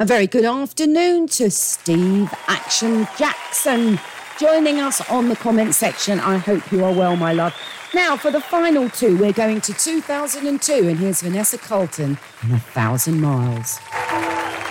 A very good afternoon to Steve Action Jackson joining us on the comment section. I hope you are well, my love. Now, for the final two, we're going to 2002, and here's Vanessa Carlton in 1,000 Miles.